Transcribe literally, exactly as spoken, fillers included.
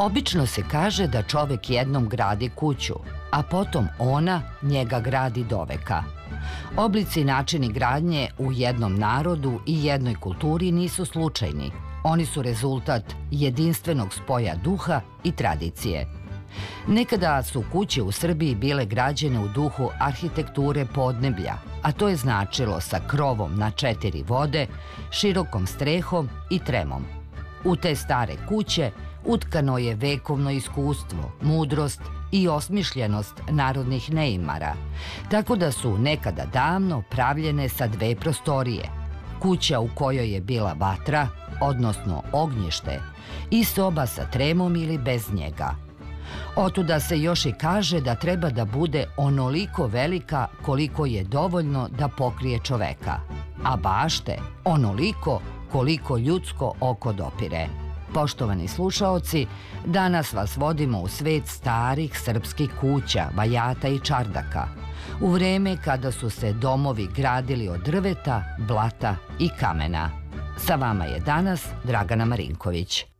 Obično se kaže da čovek jednom gradi kuću, a potom ona njega gradi doveka. Oblici i načini gradnje u jednom narodu i jednoj kulturi nisu slučajni. Oni su rezultat jedinstvenog spoja duha i tradicije. Nekada su kuće u Srbiji bile građene u duhu arhitekture podneblja, a to je značilo sa krovom na četiri vode, širokom strehom i tremom. U te stare kuće utkano je vekovno iskustvo, mudrost i osmišljenost narodnih neimara, tako da su nekada davno pravljene sa dve prostorije. Kuća u kojoj je bila vatra, odnosno ognjište, i soba sa tremom ili bez njega. Otuda se još i kaže da treba da bude onoliko velika koliko je dovoljno da pokrije čoveka, a bašte onoliko koliko ljudsko oko dopire. Poštovani slušaoci, danas vas vodimo u svet starih srpskih kuća, vajata i čardaka, u vreme kada su se domovi gradili od drveta, blata i kamena. Sa vama je danas Dragana Marinković.